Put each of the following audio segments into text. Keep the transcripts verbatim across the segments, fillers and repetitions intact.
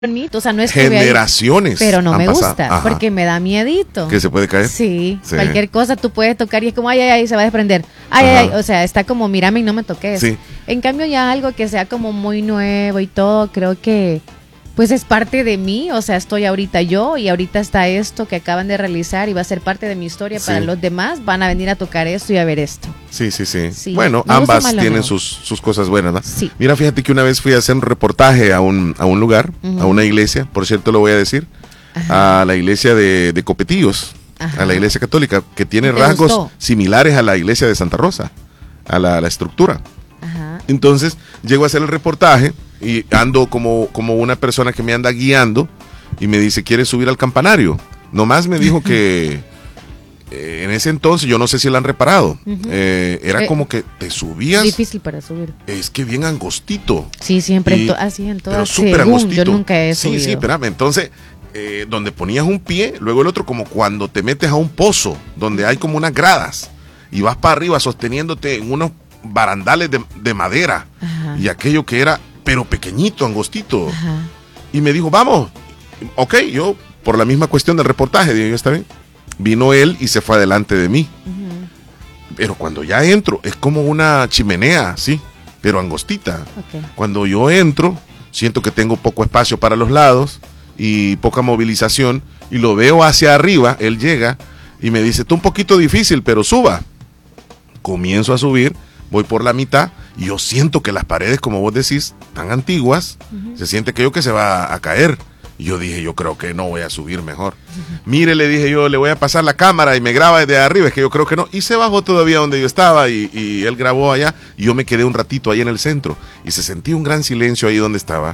en mí, o sea, no es generaciones, que pero no me pasado. gusta, Ajá. porque me da miedito. ¿Que se puede caer? Sí, sí, cualquier cosa tú puedes tocar y es como, ay, ay, ay, se va a desprender. Ay, Ajá. ay, ay, o sea, está como, mírame y no me toques. Sí. En cambio, ya algo que sea como muy nuevo y todo, creo que pues es parte de mí, o sea, estoy ahorita yo y ahorita está esto que acaban de realizar y va a ser parte de mi historia sí. para los demás, van a venir a tocar esto y a ver esto. Sí, sí, sí. sí. Bueno, ambas tienen sus, sus cosas buenas, ¿no? Sí. Mira, fíjate que una vez fui a hacer un reportaje a un, a un lugar, uh-huh. a una iglesia, por cierto lo voy a decir, Ajá. a la iglesia de, de Copetillos, Ajá. a la iglesia católica, que tiene rasgos gustó? similares a la iglesia de Santa Rosa, a la, a la estructura. Ajá. Entonces, llego a hacer el reportaje y ando como, como una persona que me anda guiando y me dice, ¿quieres subir al campanario? Nomás me dijo que eh, en ese entonces, yo no sé si la han reparado, uh-huh. eh, era eh, como que te subías. Difícil para subir. Es que bien angostito. Sí, siempre, y, en to- así en todas. Pero súper angostito. Yo nunca he subido. Sí, sí, espérame, entonces, eh, donde ponías un pie, luego el otro como cuando te metes a un pozo, donde hay como unas gradas, y vas para arriba sosteniéndote en unos barandales de, de madera, Ajá. y aquello que era pero pequeñito, angostito. Ajá. Y me dijo, vamos. Ok, yo, por la misma cuestión del reportaje, digo, está bien. Vino él y se fue adelante de mí. Uh-huh. Pero cuando ya entro, es como una chimenea, sí, pero angostita. Okay. Cuando yo entro, siento que tengo poco espacio para los lados y poca movilización, y lo veo hacia arriba, él llega y me dice, está un poquito difícil, pero suba. Comienzo a subir, voy por la mitad, y yo siento que las paredes, como vos decís, tan antiguas, uh-huh. se siente que yo que se va a, a caer. Y yo dije, yo creo que no, voy a subir mejor. Uh-huh. Mire, le dije yo, le voy a pasar la cámara y me graba desde arriba, es que yo creo que no. Y se bajó todavía donde yo estaba y, y él grabó allá, y yo me quedé un ratito ahí en el centro. Y se sentía un gran silencio ahí donde estaba.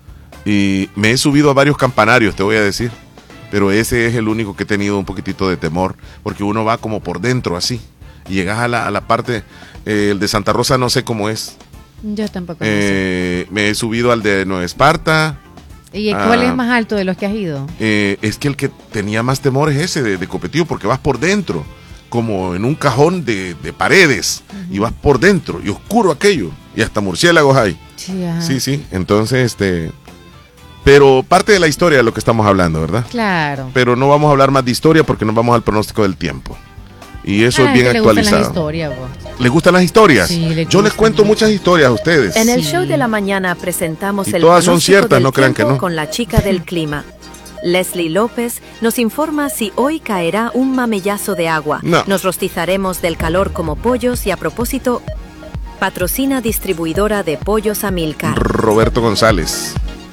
Y me he subido a varios campanarios, te voy a decir. Pero ese es el único que he tenido un poquitito de temor, porque uno va como por dentro así. Y llegas a la, a la parte, eh, el de Santa Rosa no sé cómo es. Yo tampoco eh, sé. Me he subido al de Nueva Esparta. ¿Y cuál ah, es más alto de los que has ido? Eh, es que el que tenía más temor es ese de, de Copetillo, porque vas por dentro, como en un cajón de, de paredes, uh-huh. y vas por dentro, y oscuro aquello, y hasta murciélagos hay. Sí, ajá. sí, sí, entonces, este... Pero parte de la historia de lo que estamos hablando, ¿verdad? Claro. Pero no vamos a hablar más de historia porque nos vamos al pronóstico del tiempo. Y eso ah, es bien que actualizado. Le gustan las historias, vos. ¿Les gustan las historias? Sí, le Yo les cuento mucho. muchas historias a ustedes. En el sí. show de la mañana presentamos y el todas son ciertas, no crean que no. Con la chica del clima. Leslie López nos informa si hoy caerá un mamellazo de agua. No. Nos rostizaremos del calor como pollos y a propósito, patrocina distribuidora de pollos Amilcar. Roberto González.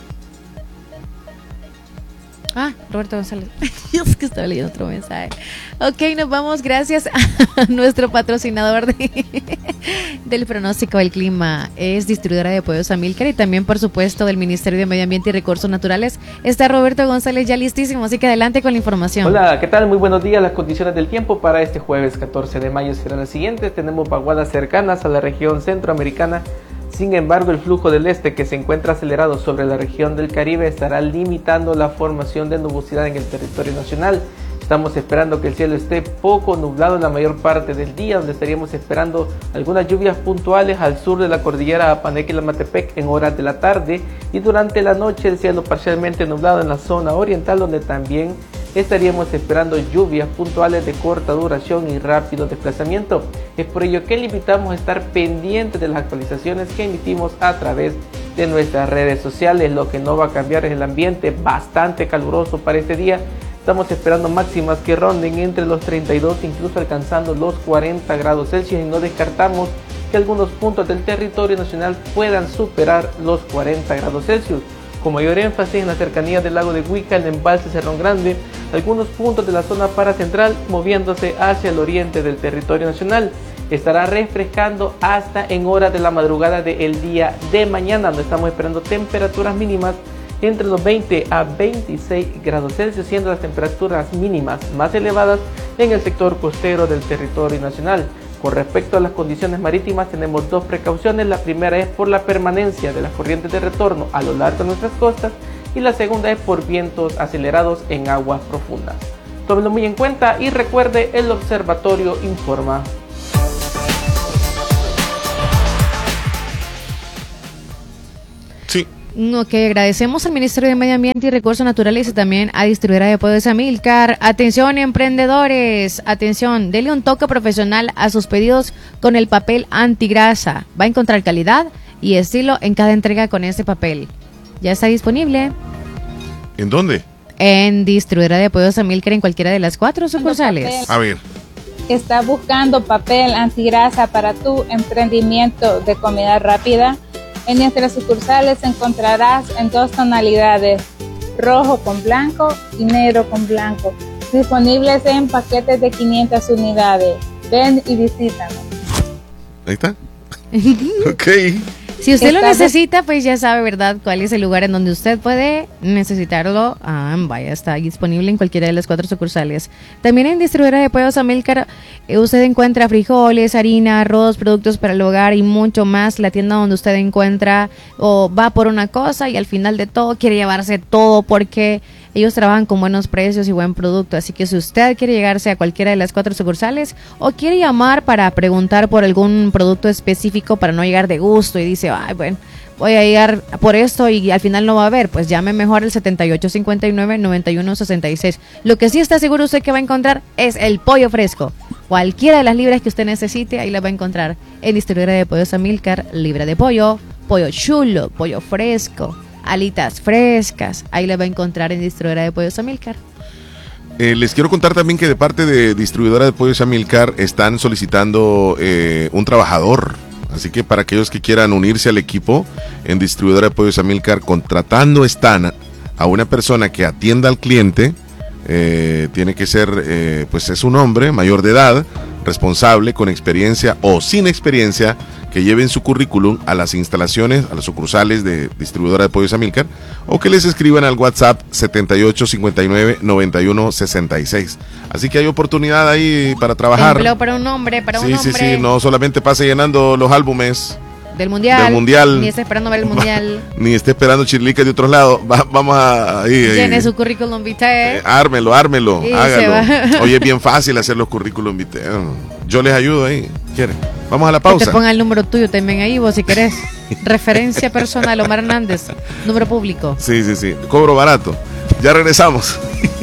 Ah, Roberto González. Dios, que estaba leyendo otro mensaje. Ok, nos vamos gracias a nuestro patrocinador de, del pronóstico del clima. Es distribuidora de pollos Amilcar y también, por supuesto, del Ministerio de Medio Ambiente y Recursos Naturales. Está Roberto González ya listísimo, así que adelante con la información. Hola, ¿qué tal? Muy buenos días. Las condiciones del tiempo para este jueves catorce de mayo serán las siguientes. Tenemos vaguadas cercanas a la región centroamericana. Sin embargo, el flujo del este que se encuentra acelerado sobre la región del Caribe estará limitando la formación de nubosidad en el territorio nacional. Estamos esperando que el cielo esté poco nublado en la mayor parte del día, donde estaríamos esperando algunas lluvias puntuales al sur de la cordillera Apaneque-Lamatepec en horas de la tarde, y durante la noche el cielo parcialmente nublado en la zona oriental, donde también estaríamos esperando lluvias puntuales de corta duración y rápido desplazamiento. Es por ello que le invitamos a estar pendientes de las actualizaciones que emitimos a través de nuestras redes sociales. Lo que no va a cambiar es el ambiente bastante caluroso para este día. Estamos esperando máximas que ronden entre los treinta y dos, incluso alcanzando los cuarenta grados Celsius, y no descartamos que algunos puntos del territorio nacional puedan superar los cuarenta grados Celsius. Con mayor énfasis en la cercanía del lago de Huica, el embalse Cerrón Grande, algunos puntos de la zona paracentral moviéndose hacia el oriente del territorio nacional. Estará refrescando hasta en horas de la madrugada del día de mañana, donde estamos esperando temperaturas mínimas entre los veinte a veintiséis grados Celsius, siendo las temperaturas mínimas más elevadas en el sector costero del territorio nacional. Con respecto a las condiciones marítimas, tenemos dos precauciones. La primera es por la permanencia de las corrientes de retorno a lo largo de nuestras costas, y la segunda es por vientos acelerados en aguas profundas. Tómenlo muy en cuenta y recuerde, el observatorio informa. Sí. Ok, agradecemos al Ministerio de Medio Ambiente y Recursos Naturales y también a Distribuidora de Pollos Amílcar. Atención, emprendedores, atención, denle un toque profesional a sus pedidos con el papel antigrasa. Va a encontrar calidad y estilo en cada entrega con este papel. Ya está disponible. ¿En dónde? En Distribuidora de Pollos Amílcar en cualquiera de las cuatro sucursales. A ver. ¿Estás buscando papel antigrasa para tu emprendimiento de comida rápida? En nuestras sucursales encontrarás en dos tonalidades, rojo con blanco y negro con blanco, disponibles en paquetes de quinientas unidades. Ven y visítanos. Ahí está. Ok. Si usted lo necesita, pues ya sabe, ¿verdad?, cuál es el lugar en donde usted puede necesitarlo. Ah, vaya, está disponible en cualquiera de las cuatro sucursales. También en Distribuidora de Pollos Amílcar eh, usted encuentra frijoles, harina, arroz, productos para el hogar y mucho más. La tienda donde usted encuentra o va por una cosa y al final de todo quiere llevarse todo porque ellos trabajan con buenos precios y buen producto. Así que si usted quiere llegarse a cualquiera de las cuatro sucursales o quiere llamar para preguntar por algún producto específico para no llegar de gusto y dice, ay, bueno, voy a llegar por esto y al final no va a haber, pues llame mejor al setenta y ocho cincuenta y nueve, noventa y uno sesenta y seis. Lo que sí está seguro usted que va a encontrar es el pollo fresco. Cualquiera de las libras que usted necesite, ahí la va a encontrar en Distribuidora de Pollos Amílcar. Libra de pollo, pollo chulo, pollo fresco, alitas frescas, ahí la va a encontrar en Distribuidora de Pollos Amílcar. Eh, les quiero contar también que de parte de Distribuidora de Pollos Amílcar están solicitando eh, un trabajador. Así que para aquellos que quieran unirse al equipo en Distribuidora de Pollos Amílcar, contratando están a una persona que atienda al cliente. Eh, tiene que ser, eh, pues es un hombre mayor de edad, responsable, con experiencia o sin experiencia, que lleven su currículum a las instalaciones, a las sucursales de Distribuidora de Pollos Amílcar, o que les escriban al WhatsApp setenta y ocho cincuenta y nueve, noventa y uno sesenta y seis. Así que hay oportunidad ahí para trabajar. Empleo para un hombre, para sí, un hombre. Sí, sí, sí, no solamente pase llenando los álbumes del mundial, del mundial, ni esté esperando ver el mundial, ni esté esperando chirlicas de otros lados. Va, vamos a ahí, llene ahí. su currículum vitae, eh, ármelo, ármelo, y hágalo. Oye, es bien fácil hacer los currículum vitae. Yo les ayudo ahí. ¿Quieren? Vamos a la pausa. Que te ponga el número tuyo también ahí, vos si querés. Referencia personal, Omar Hernández, número público. Sí, sí, sí. Cobro barato. Ya regresamos.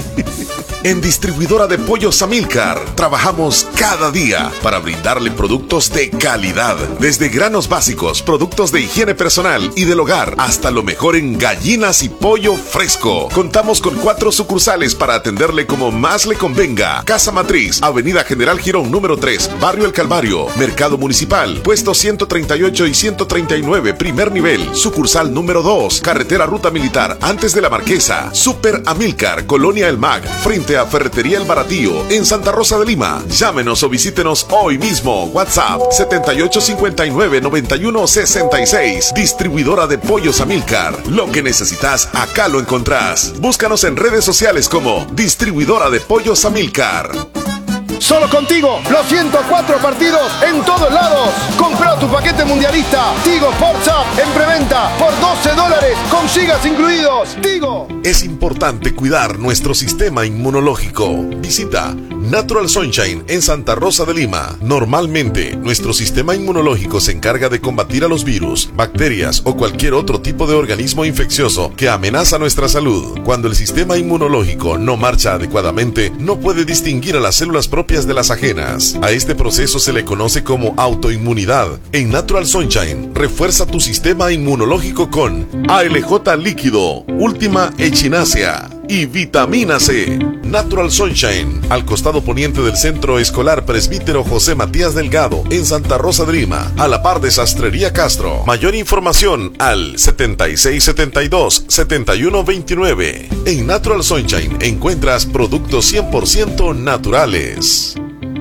En Distribuidora de Pollos Amílcar trabajamos cada día para brindarle productos de calidad, desde granos básicos, productos de higiene personal y del hogar, hasta lo mejor en gallinas y pollo fresco. Contamos con cuatro sucursales para atenderle como más le convenga. Casa Matriz, Avenida General Girón número tres, Barrio El Calvario, Mercado Municipal, puesto ciento treinta y ocho y ciento treinta y nueve, primer nivel. Sucursal número dos, Carretera Ruta Militar, antes de la Marquesa. Super Amílcar, Colonia El Mag, frente a Ferretería El Baratillo, en Santa Rosa de Lima. Llámenos o visítenos hoy mismo. WhatsApp setenta y ocho cincuenta y nueve, noventa y uno sesenta y seis. Distribuidora de Pollos Amílcar. Lo que necesitas, acá lo encontrás. Búscanos en redes sociales como Distribuidora de Pollos Amílcar. Solo contigo, los ciento cuatro partidos en todos lados. Compra tu paquete mundialista Tigo Sports en preventa por doce dólares con gigas incluidos. Tigo. Es importante cuidar nuestro sistema inmunológico. Visita Natural Sunshine en Santa Rosa de Lima. Normalmente, nuestro sistema inmunológico se encarga de combatir a los virus, bacterias o cualquier otro tipo de organismo infeccioso que amenaza nuestra salud. Cuando el sistema inmunológico no marcha adecuadamente, no puede distinguir a las células propias de las ajenas. A este proceso se le conoce como autoinmunidad. En Natural Sunshine, refuerza tu sistema inmunológico con A L J líquido, Última Echinacea y vitamina C. Natural Sunshine, al costado poniente del Centro Escolar Presbítero José Matías Delgado, en Santa Rosa de Lima, a la par de Sastrería Castro. Mayor información al setenta y seis setenta y dos, setenta y uno veintinueve. En Natural Sunshine encuentras productos cien por ciento naturales.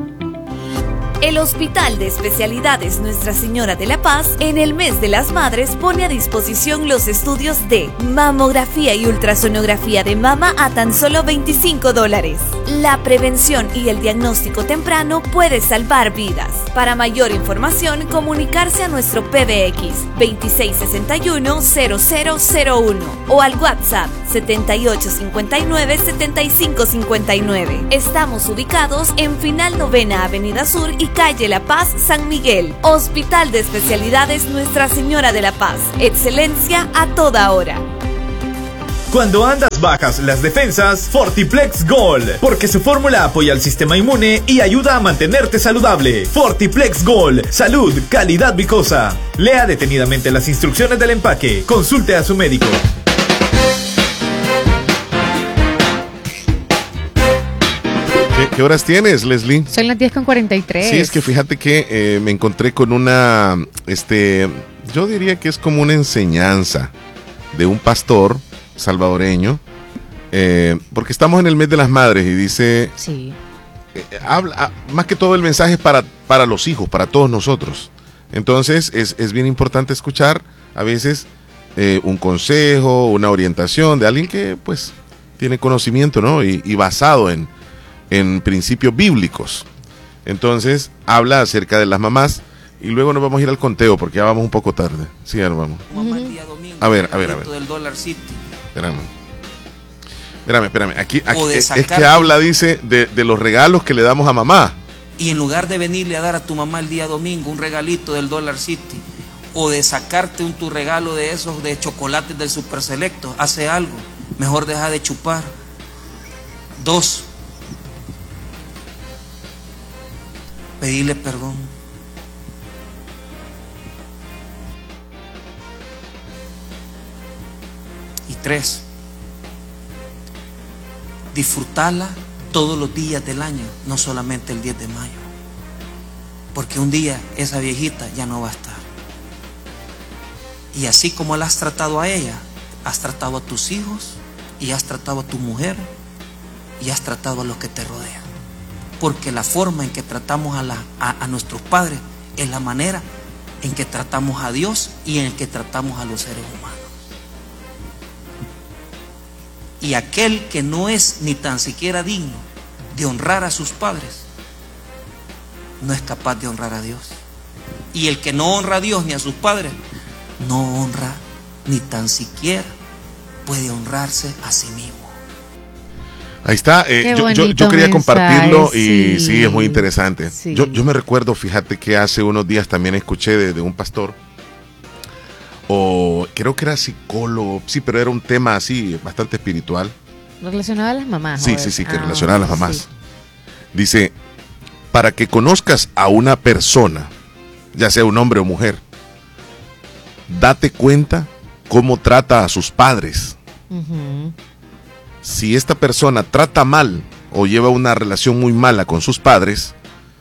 El Hospital de Especialidades Nuestra Señora de la Paz, en el mes de las madres, pone a disposición los estudios de mamografía y ultrasonografía de mama a tan solo veinticinco dólares. La prevención y el diagnóstico temprano puede salvar vidas. Para mayor información, comunicarse a nuestro P B X veintiséis sesenta y uno, cero cero cero uno o al WhatsApp setenta y ocho cincuenta y nueve, setenta y cinco cincuenta y nueve. Estamos ubicados en Final Novena Avenida Sur y calle La Paz, San Miguel. Hospital de Especialidades Nuestra Señora de la Paz. Excelencia a toda hora. Cuando andas bajas las defensas, Fortiplex Gold, porque su fórmula apoya al sistema inmune y ayuda a mantenerte saludable. Fortiplex Gold, salud, calidad vicosa. Lea detenidamente las instrucciones del empaque. Consulte a su médico. ¿Qué, qué horas tienes, Leslie? Son las diez con cuarenta y tres. Sí, es que fíjate que eh, me encontré con una, este, yo diría que es como una enseñanza de un pastor salvadoreño, eh, porque estamos en el mes de las madres y dice, sí. eh, habla, más que todo el mensaje es para, para los hijos, para todos nosotros. Entonces es, es bien importante escuchar a veces eh, un consejo, una orientación de alguien que pues tiene conocimiento, ¿no? Y, y basado en, en principios bíblicos. Entonces habla acerca de las mamás y luego nos vamos a ir al conteo porque ya vamos un poco tarde. Sí, ya nos vamos. Mamá, el día domingo, a ver, a ver, a ver. Del Dollar City. Espérame. Espérame, espérame. Aquí, aquí es, sacar... es que habla, dice, de, de los regalos que le damos a mamá. Y en lugar de venirle a dar a tu mamá el día domingo un regalito del Dollar City, o de sacarte un tu regalo de esos de chocolates del Super Selecto, hace algo. Mejor deja de chupar. Dos. Pedirle perdón. Y tres, disfrutarla todos los días del año, no solamente el diez de mayo. Porque un día esa viejita ya no va a estar. Y así como la has tratado a ella, has tratado a tus hijos, y has tratado a tu mujer, y has tratado a los que te rodean. Porque la forma en que tratamos a, la, a, a nuestros padres es la manera en que tratamos a Dios y en que tratamos a los seres humanos. Y aquel que no es ni tan siquiera digno de honrar a sus padres, no es capaz de honrar a Dios. Y el que no honra a Dios ni a sus padres, no honra ni tan siquiera puede honrarse a sí mismo. Ahí está, eh, yo, yo, yo quería compartirlo y sí, sí es muy interesante. Sí. Yo, yo me recuerdo, fíjate que hace unos días también escuché de, de un pastor, o creo que era psicólogo, sí, pero era un tema así, bastante espiritual. Relacionado a las mamás. Sí, sí, sí, que ah, relacionado a las mamás. Sí. Dice, para que conozcas a una persona, ya sea un hombre o mujer, date cuenta cómo trata a sus padres. Uh-huh. Si esta persona trata mal o lleva una relación muy mala con sus padres,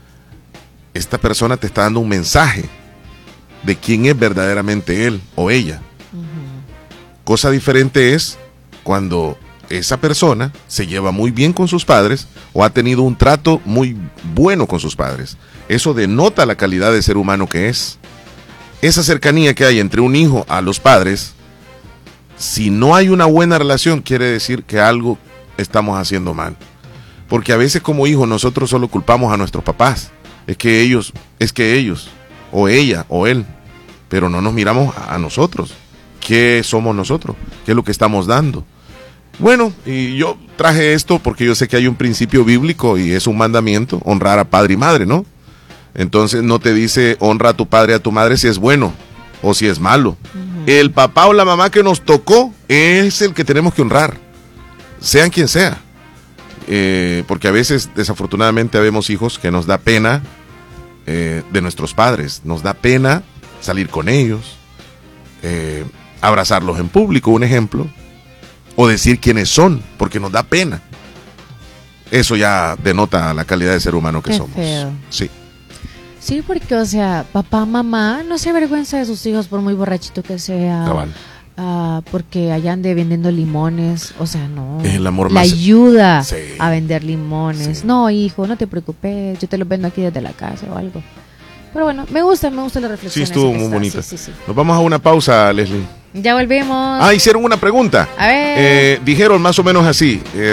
esta persona te está dando un mensaje de quién es verdaderamente él o ella. Uh-huh. Cosa diferente es cuando esa persona se lleva muy bien con sus padres o ha tenido un trato muy bueno con sus padres. Eso denota la calidad de ser humano que es. Esa cercanía que hay entre un hijo a los padres, si no hay una buena relación, quiere decir que algo estamos haciendo mal. Porque a veces como hijos nosotros solo culpamos a nuestros papás. Es que ellos, es que ellos, o ella, o él. Pero no nos miramos a nosotros. ¿Qué somos nosotros? ¿Qué es lo que estamos dando? Bueno, y yo traje esto porque yo sé que hay un principio bíblico y es un mandamiento, honrar a padre y madre, ¿no? Entonces no te dice honra a tu padre y a tu madre si es bueno o si es malo. Uh-huh. El papá o la mamá que nos tocó es el que tenemos que honrar, sean quien sea. Eh, porque a veces desafortunadamente vemos hijos que nos da pena eh, de nuestros padres, nos da pena salir con ellos, eh, abrazarlos en público, un ejemplo, o decir quiénes son, porque nos da pena. Eso ya denota la calidad de ser humano que Qué somos. Feo. Sí. Sí, porque, o sea, papá, mamá no se avergüenza de sus hijos por muy borrachito que sea. Cabal. Uh, porque allá ande vendiendo limones, o sea, no. Es el amor la más... ayuda sí. a vender limones. Sí. No, hijo, no te preocupes, yo te los vendo aquí desde la casa o algo. Pero bueno, me gusta, me gusta la reflexión. Sí, estuvo muy bonita. Sí, sí, sí. Nos vamos a una pausa, Leslie. Ya volvemos. Ah, hicieron una pregunta. A ver. Eh, dijeron más o menos así. Eh,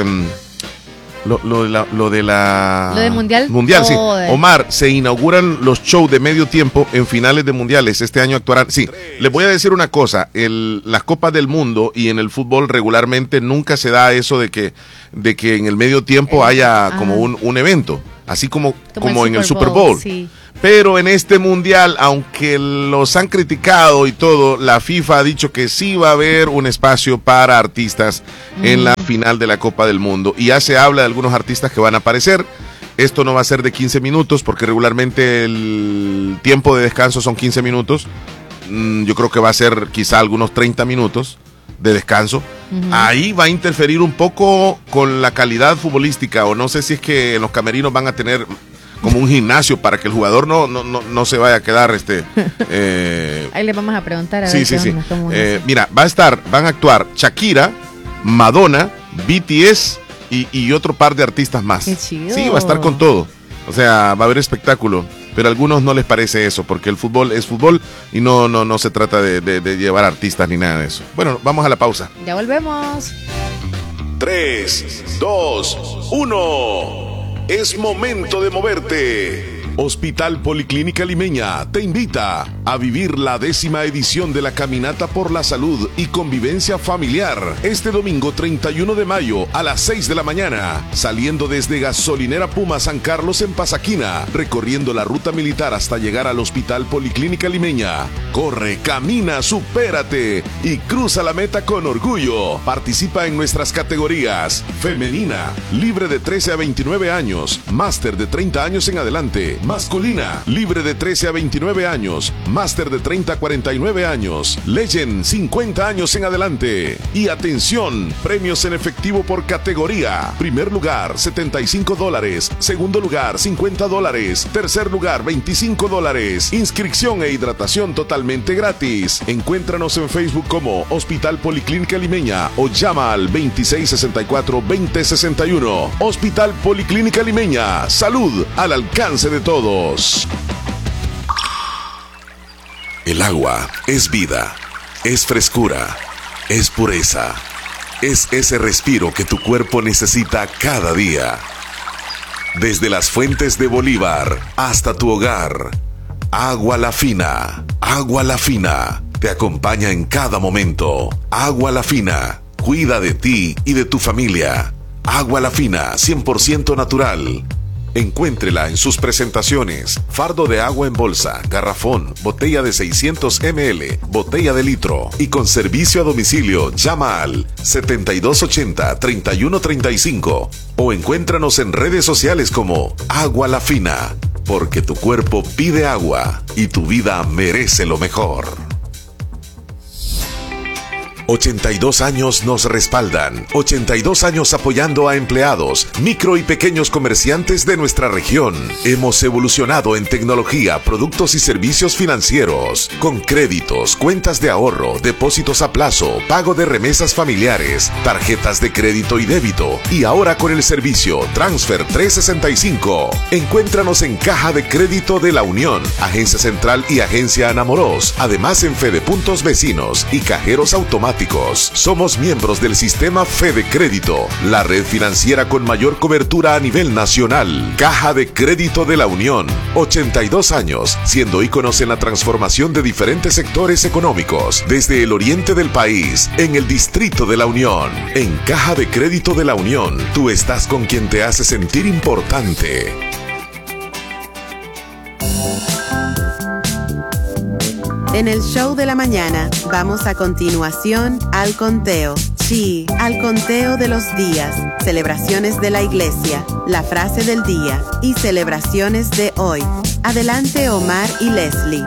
lo, lo, de la, lo de la... Lo del mundial. Mundial, sí. Omar, se inauguran los shows de medio tiempo en finales de mundiales. Este año actuarán. Sí, les voy a decir una cosa. El, las Copas del Mundo y en el fútbol regularmente nunca se da eso de que, de que en el medio tiempo haya como un, un evento. así como, como, como el en el Super Super Bowl. Sí. Pero en este mundial, aunque los han criticado y todo, la FIFA ha dicho que sí va a haber un espacio para artistas mm. en la final de la Copa del Mundo. Y ya se habla de algunos artistas que van a aparecer. Esto no va a ser de quince minutos, porque regularmente el tiempo de descanso son quince minutos. Mm, yo creo que va a ser quizá algunos treinta minutos de descanso. Uh-huh. Ahí va a interferir un poco con la calidad futbolística, o no sé si es que en los camerinos van a tener como un gimnasio para que el jugador no, no, no, no se vaya a quedar este eh, ahí le vamos a preguntar a sí, ver sí, qué sí. onda, cómo Eh, mira, va a estar, van a actuar Shakira, Madonna, B T S y, y otro par de artistas más. Qué chido. Sí, va a estar con todo. O sea, va a haber espectáculo. Pero a algunos no les parece eso, porque el fútbol es fútbol y no, no, no se trata de, de, de llevar artistas ni nada de eso. Bueno, vamos a la pausa. Ya volvemos. tres, dos, uno. Es momento de moverte. Hospital Policlínica Limeña te invita a vivir la décima edición de la Caminata por la Salud y Convivencia Familiar este domingo treinta y uno de mayo a las seis de la mañana, saliendo desde Gasolinera Puma San Carlos en Pasaquina, recorriendo la ruta militar hasta llegar al Hospital Policlínica Limeña. Corre, camina, supérate y cruza la meta con orgullo. Participa en nuestras categorías: femenina, libre de trece a veintinueve años, máster de treinta años en adelante; masculina, libre de trece a veintinueve años, máster de treinta a cuarenta y nueve años, Legend, cincuenta años en adelante. Y atención, premios en efectivo por categoría: primer lugar, setenta y cinco dólares, segundo lugar, cincuenta dólares, tercer lugar, veinticinco dólares. Inscripción e hidratación totalmente gratis. Encuéntranos en Facebook como Hospital Policlínica Limeña o llama al veintiséis sesenta y cuatro veinte sesenta y uno. Hospital Policlínica Limeña, salud al alcance de todos. El agua es vida, es frescura, es pureza, es ese respiro que tu cuerpo necesita cada día. Desde las fuentes de Bolívar hasta tu hogar, Agua La Fina, Agua La Fina, te acompaña en cada momento. Agua La Fina, cuida de ti y de tu familia. Agua La Fina, cien por ciento natural. Encuéntrela en sus presentaciones: fardo de agua en bolsa, garrafón, botella de seiscientos mililitros, botella de litro. Y con servicio a domicilio, llama al setenta y dos ochenta, treinta y uno treinta y cinco o encuéntranos en redes sociales como Agua La Fina, porque tu cuerpo pide agua y tu vida merece lo mejor. ochenta y dos años nos respaldan. ochenta y dos años apoyando a empleados, micro y pequeños comerciantes de nuestra región. Hemos evolucionado en tecnología, productos y servicios financieros, con créditos, cuentas de ahorro, depósitos a plazo, pago de remesas familiares, tarjetas de crédito y débito, y ahora con el servicio Transfer trescientos sesenta y cinco. Encuéntranos en Caja de Crédito de la Unión, Agencia Central y Agencia Anamoros, además en Fede Puntos Vecinos y cajeros automáticos. Somos miembros del sistema Fede Crédito, la red financiera con mayor cobertura a nivel nacional. Caja de Crédito de la Unión, ochenta y dos años, siendo íconos en la transformación de diferentes sectores económicos, desde el oriente del país, en el Distrito de la Unión. En Caja de Crédito de la Unión, tú estás con quien te hace sentir importante. En el show de la mañana, vamos a continuación al conteo. Sí, al conteo de los días, celebraciones de la iglesia, la frase del día y celebraciones de hoy. Adelante, Omar y Leslie.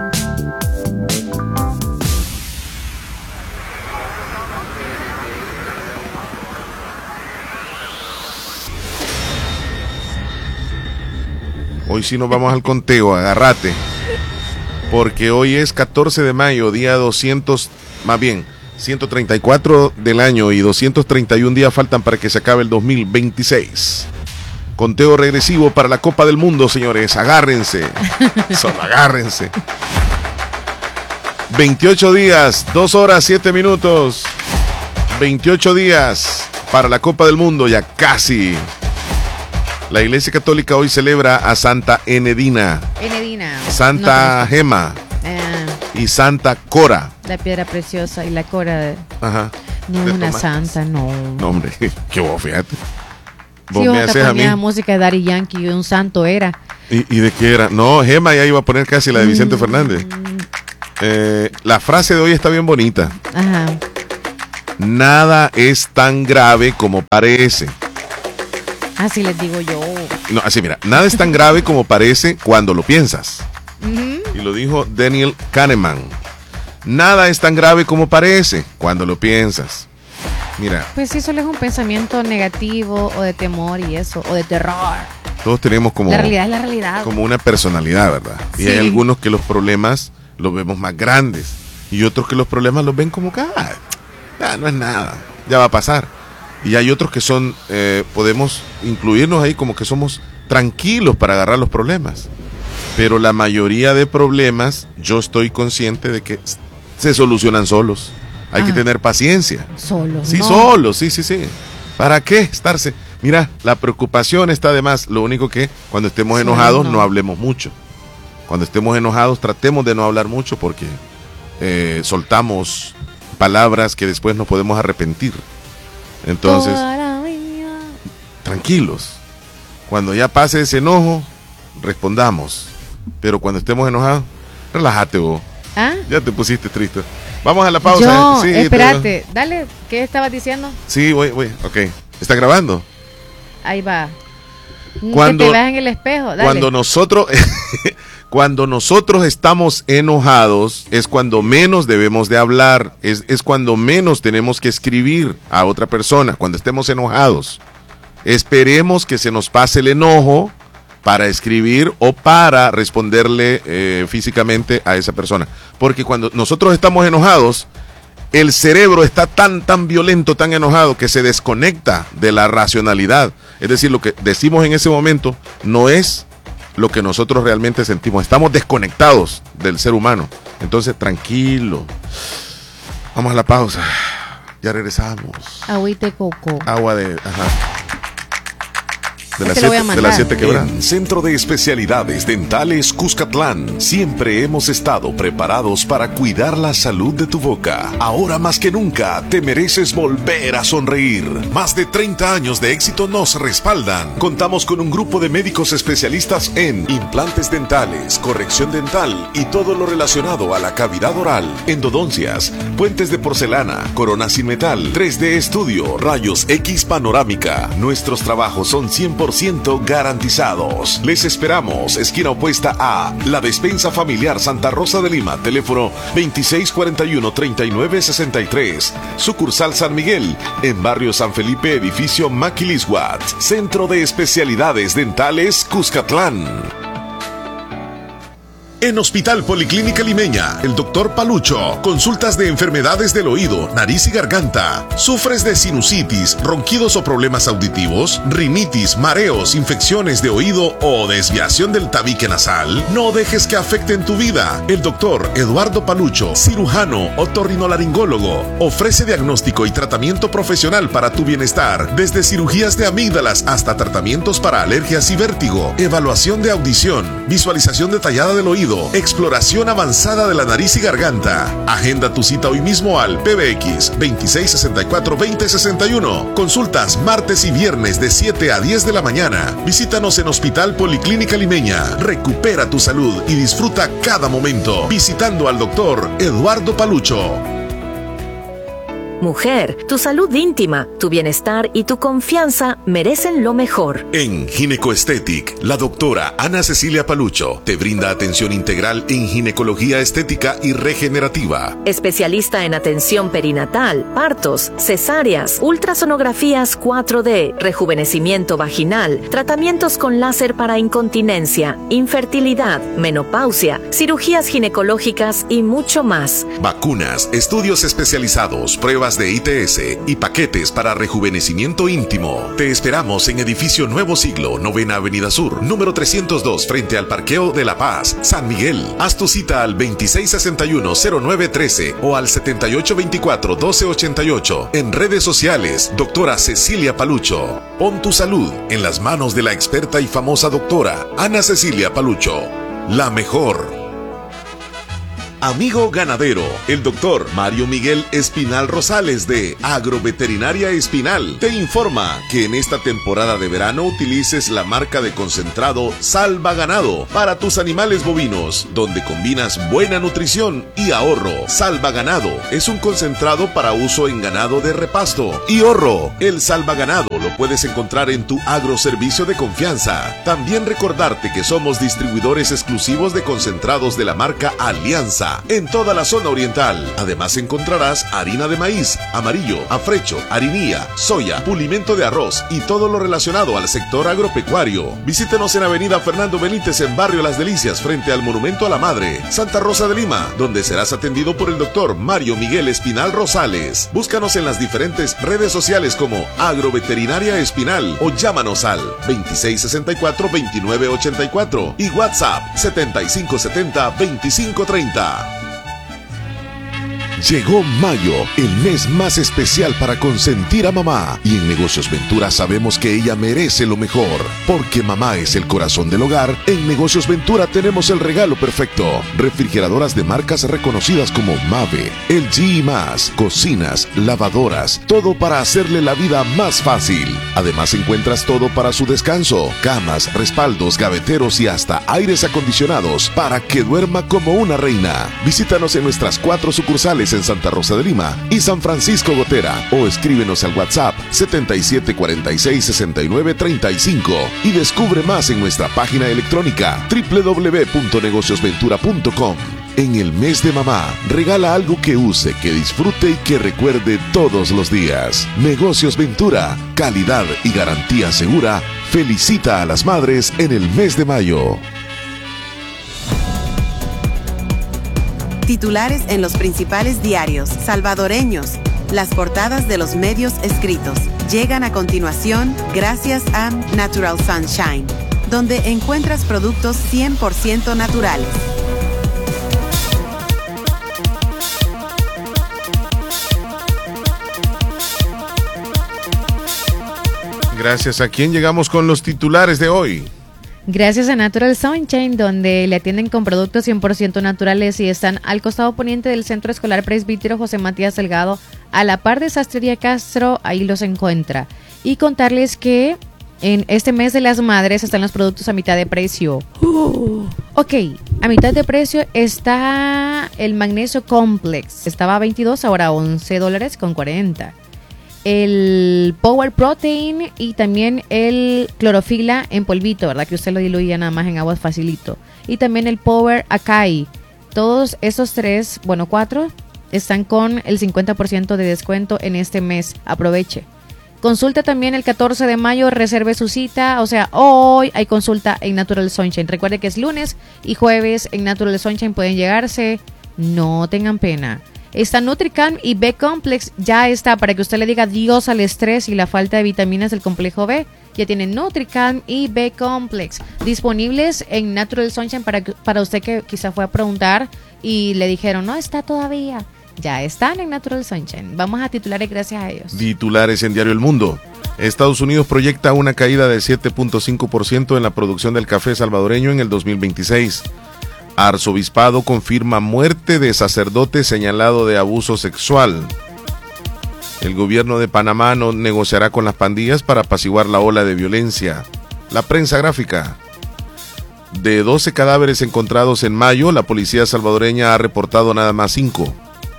Hoy sí nos vamos al conteo, agárrate. Porque hoy es catorce de mayo, día doscientos, más bien, ciento treinta y cuatro del año, y doscientos treinta y uno días faltan para que se acabe el dos mil veintiséis. Conteo regresivo para la Copa del Mundo, señores, agárrense. Solo agárrense. veintiocho días, dos horas, siete minutos. veintiocho días para la Copa del Mundo, ya casi. La Iglesia Católica hoy celebra a Santa Enedina, Enedina, Santa no, Gema eh, y Santa Cora. La piedra preciosa y la Cora de... Ajá. No es una santa, no. No, hombre, qué bobo, fíjate. Vos sí, me haces a mí. música de Daddy Yankee, un santo era. ¿Y, ¿Y de qué era? No, Gema ya iba a poner casi la de Vicente mm. Fernández. Eh, la frase de hoy está bien bonita. Ajá. Nada es tan grave como parece. Así les digo yo. No, así mira, nada es tan grave como parece cuando lo piensas. Uh-huh. Y lo dijo Daniel Kahneman. Nada es tan grave como parece cuando lo piensas. Mira. Pues sí, solo es un pensamiento negativo o de temor y eso, o de terror. Todos tenemos como... La realidad es la realidad. Como una personalidad, ¿verdad? Y sí. Hay algunos que los problemas los vemos más grandes. Y otros que los problemas los ven como que, ah, ah, no es nada, ya va a pasar. Y hay otros que son, eh, podemos incluirnos ahí como que somos tranquilos para agarrar los problemas. Pero la mayoría de problemas, yo estoy consciente de que se solucionan solos. Hay ah. que tener paciencia. Solos. Sí, no. solos, sí, sí, sí. ¿Para qué estarse? Mira, la preocupación está de más. Lo único que cuando estemos enojados no. no hablemos mucho. Cuando estemos enojados tratemos de no hablar mucho porque eh, soltamos palabras que después nos podemos arrepentir. Entonces, tranquilos. Cuando ya pase ese enojo, respondamos. Pero cuando estemos enojados, relájate vos. ¿Ah? Ya te pusiste triste. Vamos a la pausa. Yo, sí, espérate, te... dale, ¿qué estabas diciendo? Sí, voy, voy, ok. ¿Está grabando? Ahí va. Cuando, que te veas en el espejo, dale. Cuando nosotros, cuando nosotros estamos enojados, es cuando menos debemos de hablar, es, es cuando menos tenemos que escribir a otra persona, cuando estemos enojados. Esperemos que se nos pase el enojo para escribir o para responderle eh, físicamente a esa persona. Porque cuando nosotros estamos enojados, el cerebro está tan, tan violento, tan enojado, que se desconecta de la racionalidad. Es decir, lo que decimos en ese momento no es lo que nosotros realmente sentimos. Estamos desconectados del ser humano. Entonces, tranquilo. Vamos a la pausa. Ya regresamos. Agüita de coco. Agua de... Ajá. De las siete, siete quebradas. En Centro de Especialidades Dentales Cuscatlán, siempre hemos estado preparados para cuidar la salud de tu boca. Ahora más que nunca, te mereces volver a sonreír. Más de treinta años de éxito nos respaldan. Contamos con un grupo de médicos especialistas en implantes dentales, corrección dental y todo lo relacionado a la cavidad oral, endodoncias, puentes de porcelana, coronas sin metal, tres D estudio, rayos X panorámica. Nuestros trabajos son cien por ciento garantizados. Les esperamos, esquina opuesta a La Despensa Familiar Santa Rosa de Lima, teléfono veintiséis cuarenta y uno, treinta y nueve sesenta y tres, sucursal San Miguel, en barrio San Felipe, edificio Maquilisguat, Centro de Especialidades Dentales Cuscatlán. En Hospital Policlínica Limeña, el doctor Palucho, consultas de enfermedades del oído, nariz y garganta. ¿Sufres de sinusitis, ronquidos o problemas auditivos? ¿Rinitis, mareos, infecciones de oído o desviación del tabique nasal? No dejes que afecten tu vida. El doctor Eduardo Palucho, cirujano otorrinolaringólogo, ofrece diagnóstico y tratamiento profesional para tu bienestar, desde cirugías de amígdalas hasta tratamientos para alergias y vértigo, evaluación de audición, visualización detallada del oído, exploración avanzada de la nariz y garganta. Agenda tu cita hoy mismo al P B X veintiséis sesenta y cuatro, veinte sesenta y uno. Consultas martes y viernes de siete a diez de la mañana. Visítanos en Hospital Policlínica Limeña. Recupera tu salud y disfruta cada momento visitando al doctor Eduardo Palucho. Mujer, tu salud íntima, tu bienestar y tu confianza merecen lo mejor. En Ginecoestetic, la doctora Ana Cecilia Palucho te brinda atención integral en ginecología estética y regenerativa. Especialista en atención perinatal, partos, cesáreas, ultrasonografías cuatro D, rejuvenecimiento vaginal, tratamientos con láser para incontinencia, infertilidad, menopausia, cirugías ginecológicas y mucho más. Vacunas, estudios especializados, pruebas de I T S y paquetes para rejuvenecimiento íntimo. Te esperamos en Edificio Nuevo Siglo, Novena Avenida Sur, número trescientos dos, frente al Parqueo de La Paz, San Miguel. Haz tu cita al veintiséis sesenta y uno, cero nueve trece o al setenta y ocho veinticuatro, doce ochenta y ocho. En redes sociales, doctora Cecilia Palucho. Pon tu salud en las manos de la experta y famosa doctora Ana Cecilia Palucho. La mejor. Amigo ganadero, el doctor Mario Miguel Espinal Rosales de Agroveterinaria Espinal te informa que en esta temporada de verano utilices la marca de concentrado Salva Ganado para tus animales bovinos, donde combinas buena nutrición y ahorro. Salva Ganado es un concentrado para uso en ganado de repasto y ahorro. El Salva Ganado lo puedes encontrar en tu agroservicio de confianza. También recordarte que somos distribuidores exclusivos de concentrados de la marca Alianza en toda la zona oriental. Además encontrarás harina de maíz, amarillo, afrecho, harinía, soya, pulimento de arroz y todo lo relacionado al sector agropecuario. Visítenos en Avenida Fernando Benítez en Barrio Las Delicias frente al Monumento a la Madre, Santa Rosa de Lima, donde serás atendido por el doctor Mario Miguel Espinal Rosales. Búscanos en las diferentes redes sociales como Agroveterinaria Espinal o llámanos al veintiséis sesenta y cuatro, veintinueve ochenta y cuatro y WhatsApp setenta y cinco setenta, veinticinco treinta. Llegó mayo, el mes más especial para consentir a mamá. Y en Negocios Ventura sabemos que ella merece lo mejor. Porque mamá es el corazón del hogar, en Negocios Ventura tenemos el regalo perfecto. Refrigeradoras de marcas reconocidas como Mave, L G y más, cocinas, lavadoras, todo para hacerle la vida más fácil. Además encuentras todo para su descanso, camas, respaldos, gaveteros y hasta aires acondicionados para que duerma como una reina. Visítanos en nuestras cuatro sucursales en Santa Rosa de Lima y San Francisco Gotera o escríbenos al WhatsApp setenta y siete cuarenta y seis, sesenta y nueve treinta y cinco y descubre más en nuestra página electrónica doble u doble u doble u punto negocios ventura punto com. En el mes de mamá, regala algo que use, que disfrute y que recuerde todos los días. Negocios Ventura, calidad y garantía segura, felicita a las madres en el mes de mayo. Titulares en los principales diarios salvadoreños. Las portadas de los medios escritos llegan a continuación gracias a Natural Sunshine, donde encuentras productos cien por ciento naturales. Gracias. ¿A quién llegamos con los titulares de hoy? Gracias a Natural Sunshine, donde le atienden con productos cien por ciento naturales y están al costado poniente del Centro Escolar Presbítero José Matías Delgado, a la par de Sastrería Castro, ahí los encuentra. Y contarles que en este mes de las madres están los productos a mitad de precio. Uh, ok, a mitad de precio está el Magnesio Complex, estaba a veintidós, ahora a once dólares con cuarenta. El Power Protein y también el Clorofila en polvito, ¿verdad? Que usted lo diluía nada más en agua facilito. Y también el Power Acai. Todos esos tres, bueno, cuatro, están con el cincuenta por ciento de descuento en este mes. Aproveche. Consulta también el catorce de mayo, reserve su cita. O sea, hoy hay consulta en Natural Sunshine. Recuerde que es lunes y jueves en Natural Sunshine pueden llegarse. No tengan pena. Está NutriCalm y B-Complex, ya está para que usted le diga adiós al estrés y la falta de vitaminas del complejo B. Ya tienen NutriCalm y B-Complex disponibles en Natural Sunshine para, para usted que quizá fue a preguntar y le dijeron, no está todavía. Ya están en Natural Sunshine. Vamos a titulares gracias a ellos. Titulares en Diario El Mundo. Estados Unidos proyecta una caída de siete punto cinco por ciento en la producción del café salvadoreño en el dos mil veintiséis. Arzobispado confirma muerte de sacerdote señalado de abuso sexual. El gobierno de Panamá no negociará con las pandillas para apaciguar la ola de violencia. La prensa gráfica. De doce cadáveres encontrados en mayo, la policía salvadoreña ha reportado nada más cinco.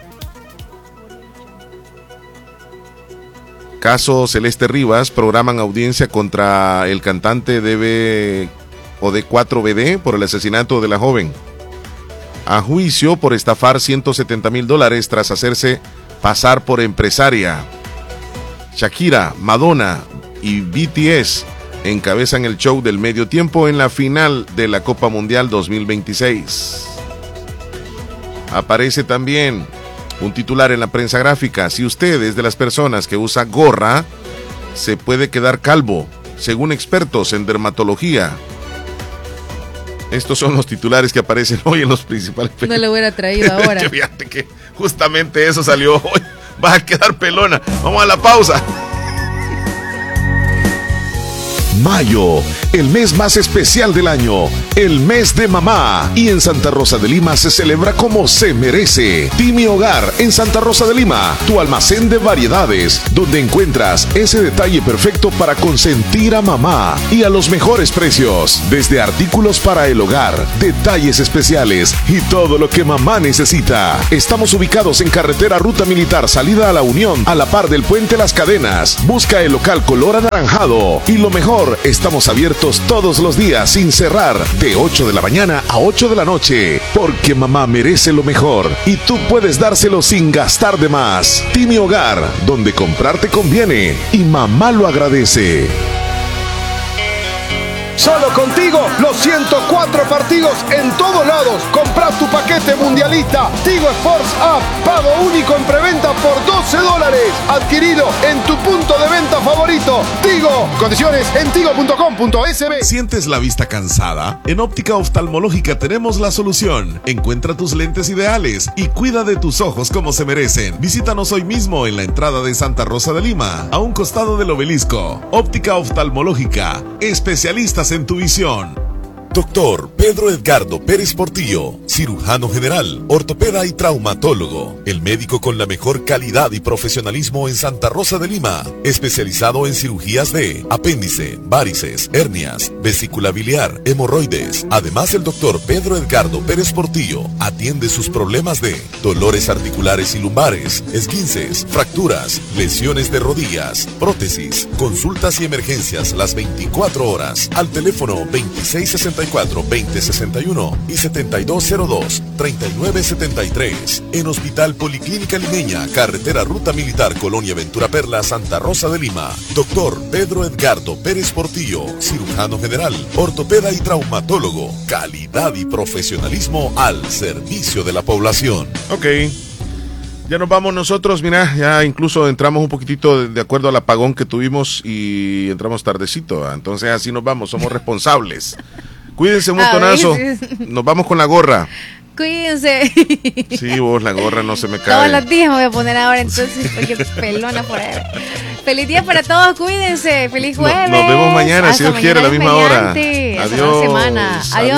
Caso Celeste Rivas, programan audiencia contra el cantante D B o D cuatro B D por el asesinato de la joven. A juicio por estafar ciento setenta mil dólares tras hacerse pasar por empresaria. Shakira, Madonna y B T S encabezan el show del medio tiempo en la final de la Copa Mundial dos mil veintiséis. Aparece también un titular en la prensa gráfica. Si usted es de las personas que usa gorra, se puede quedar calvo, según expertos en dermatología. Estos son los titulares que aparecen hoy en los principales periódicos. No lo hubiera traído ahora. Fíjate que justamente eso salió hoy. Vas a quedar pelona. Vamos a la pausa. Mayo, el mes más especial del año, el mes de mamá. Y en Santa Rosa de Lima se celebra como se merece. Timi Hogar en Santa Rosa de Lima, tu almacén de variedades, donde encuentras ese detalle perfecto para consentir a mamá y a los mejores precios. Desde artículos para el hogar, detalles especiales y todo lo que mamá necesita. Estamos ubicados en carretera Ruta Militar, salida a La Unión, a la par del Puente Las Cadenas. Busca el local color anaranjado. Y lo mejor, estamos abiertos todos los días sin cerrar, de ocho de la mañana a ocho de la noche, porque mamá merece lo mejor y tú puedes dárselo sin gastar de más. Timi Hogar, donde comprarte conviene y mamá lo agradece. Solo contigo, los ciento cuatro partidos en todos lados. Compra tu paquete mundialista Tigo Sports App. Pago único en preventa por doce dólares. Adquirido en tu punto de venta favorito. Tigo. Condiciones en tigo punto com punto es be. ¿Sientes la vista cansada? En Óptica Oftalmológica tenemos la solución. Encuentra tus lentes ideales y cuida de tus ojos como se merecen. Visítanos hoy mismo en la entrada de Santa Rosa de Lima, a un costado del obelisco. Óptica Oftalmológica, especialistas en tu visión. Doctor Pedro Edgardo Pérez Portillo, cirujano general, ortopeda y traumatólogo, el médico con la mejor calidad y profesionalismo en Santa Rosa de Lima, especializado en cirugías de apéndice, varices, hernias, vesícula biliar, hemorroides. Además, el doctor Pedro Edgardo Pérez Portillo atiende sus problemas de dolores articulares y lumbares, esguinces, fracturas, lesiones de rodillas, prótesis, consultas y emergencias las veinticuatro horas al teléfono veintiséis sesenta y cuatro, veinte sesenta y uno y setenta y dos cero dos, treinta y nueve setenta y tres. En Hospital Policlínica Limeña, carretera Ruta Militar, Colonia Ventura Perla, Santa Rosa de Lima. Doctor Pedro Edgardo Pérez Portillo, cirujano general, ortopeda y traumatólogo. Calidad y profesionalismo al servicio de la población. Ok. Ya nos vamos nosotros, mira, ya incluso entramos un poquitito de, de acuerdo al apagón que tuvimos y entramos tardecito, entonces así nos vamos, somos responsables. Cuídense un montonazo, nos vamos con la gorra. Cuídense. Sí, vos, la gorra no se me cae. Todos los días me voy a poner ahora, entonces, porque pelona por ahí. Feliz día para todos, cuídense, feliz jueves. No, nos vemos mañana, si Dios quiere, a la misma hora. Adiós. Adiós. Semana. Adiós.